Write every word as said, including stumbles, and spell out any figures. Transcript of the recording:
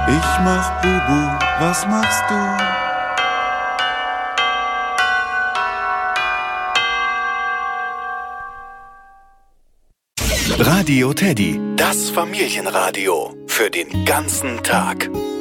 Ich mach Bubu, was machst du? Radio Teddy, das Familienradio für den ganzen Tag.